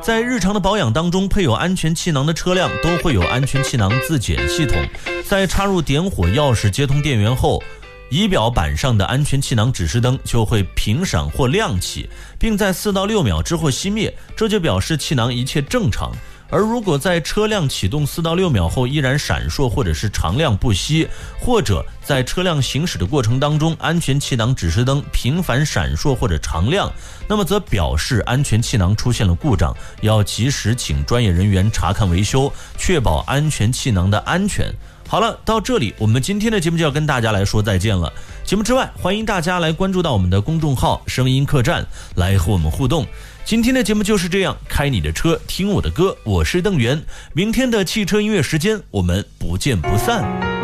在日常的保养当中，配有安全气囊的车辆都会有安全气囊自检系统。在插入点火钥匙接通电源后，仪表板上的安全气囊指示灯就会频闪或亮起，并在4到6秒之后熄灭，这就表示气囊一切正常。而如果在车辆启动4到6秒后依然闪烁或者是常亮不熄，或者在车辆行驶的过程当中安全气囊指示灯频繁闪烁或者常亮，那么则表示安全气囊出现了故障，要及时请专业人员查看维修，确保安全气囊的安全。好了，到这里我们今天的节目就要跟大家来说再见了。节目之外，欢迎大家来关注到我们的公众号声音客栈，来和我们互动。今天的节目就是这样，开你的车，听我的歌，我是邓源。明天的汽车音乐时间，我们不见不散。